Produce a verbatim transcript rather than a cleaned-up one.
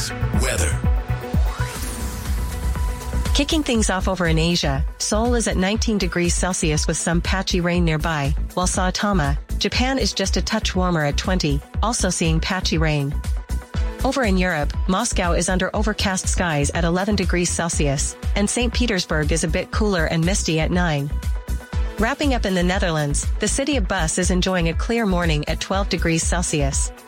News. Weather. Kicking things off over in Asia, Seoul is at nineteen degrees Celsius with some patchy rain nearby, while Saitama, Japan is just a touch warmer at twenty, also seeing patchy rain. Over in Europe, Moscow is under overcast skies at eleven degrees Celsius, and Saint Petersburg is a bit cooler and misty at nine. Wrapping up in the Netherlands, the city of Bus is enjoying a clear morning at twelve degrees Celsius.